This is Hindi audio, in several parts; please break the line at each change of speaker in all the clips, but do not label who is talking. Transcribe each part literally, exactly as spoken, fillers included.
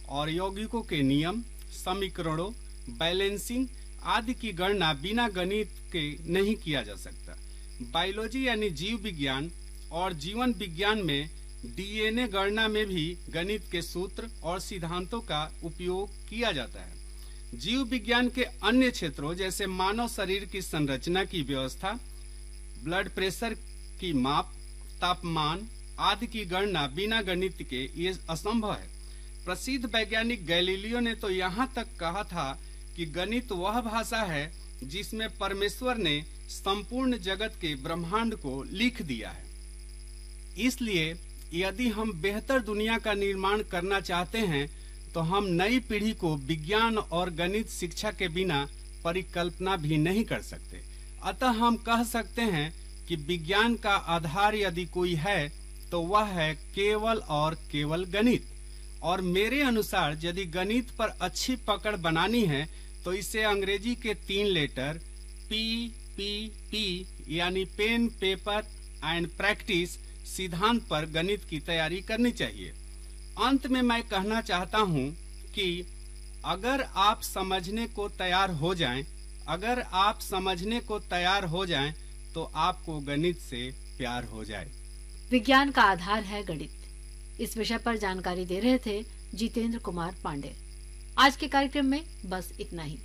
और यौगिकों के नियम, समीकरणों, बैलेंसिंग आदि की गणना बिना गणित के नहीं किया जा सकता। बायोलॉजी यानी जीव विज्ञान और जीवन विज्ञान में डीएनए गणना में भी गणित के सूत्र और सिद्धांतों का उपयोग किया जाता है। जीव विज्ञान के अन्य क्षेत्रों जैसे मानव शरीर की संरचना की व्यवस्था, ब्लड प्रेशर की माप, तापमान आदि की गणना बिना गणित के ये असंभव है। प्रसिद्ध वैज्ञानिक गैलीलियो ने तो यहाँ तक कहा था कि गणित वह भाषा है जिसमें परमेश्वर ने संपूर्ण जगत के ब्रह्मांड को लिख दिया है। इसलिए यदि हम बेहतर दुनिया का निर्माण करना चाहते हैं तो हम नई पीढ़ी को विज्ञान और गणित शिक्षा के बिना परिकल्पना भी नहीं कर सकते। अतः हम कह सकते हैं कि विज्ञान का आधार यदि कोई है तो वह है केवल और केवल गणित। और मेरे अनुसार यदि गणित पर अच्छी पकड़ बनानी है तो इसे अंग्रेजी के तीन लेटर पी पी पी यानी पेन, पेपर एंड प्रैक्टिस सिद्धांत पर गणित की तैयारी करनी चाहिए। अंत में मैं कहना चाहता हूं कि अगर आप समझने को तैयार हो जाएं, अगर आप समझने को तैयार हो जाएं, तो आपको गणित से प्यार हो जाए।
विज्ञान का आधार है गणित। इस विषय पर जानकारी दे रहे थे जितेंद्र कुमार पांडे। आज के कार्यक्रम में बस इतना ही।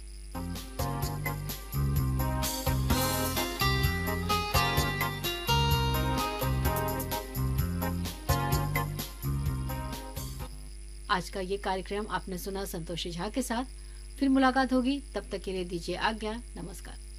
आज का ये कार्यक्रम आपने सुना संतोषी झा के साथ। फिर मुलाकात होगी, तब तक के लिए दीजिए आज्ञा। नमस्कार।